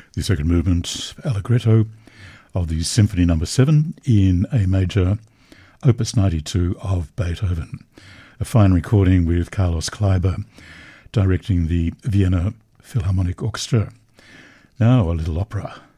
the second movement, Allegretto, of the Symphony No. 7 in A major, Opus 92 of Beethoven. A fine recording with Carlos Kleiber directing the Vienna Philharmonic Orchestra. Now a little opera.